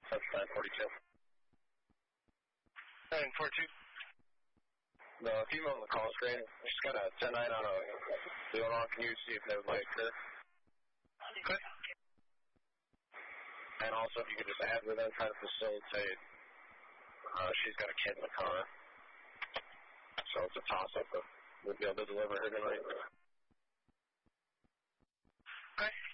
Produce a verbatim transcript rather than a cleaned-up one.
That's nine forty-two. nine forty-two. The female on the call screen, she's got a ten nine on a Leonor. Can you see if they would like her? Okay. And also, if you could just add with them, try to facilitate. Uh, she's got a kid in the car. So it's a toss-up, but we'll be able to deliver her tonight. Okay.